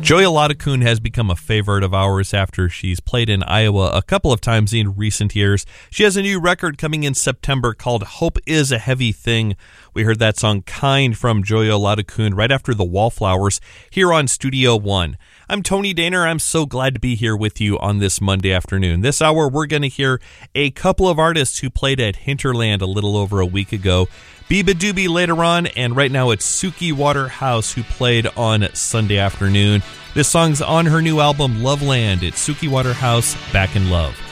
Joya Ladakun has become a favorite of ours after she's played in Iowa a couple of times in recent years. She has a new record coming in September called Hope Is a Heavy Thing. We heard that song Kind from Joya Ladakun right after the Wallflowers here on Studio One. I'm Tony Daner. I'm so glad to be here with you on this Monday afternoon. This hour, we're going to hear a couple of artists who played at Hinterland a little over a week ago. Beabadoobee later on, and right now it's Suki Waterhouse who played on Sunday afternoon. This song's on her new album, Loveland. It's Suki Waterhouse, Back in Love.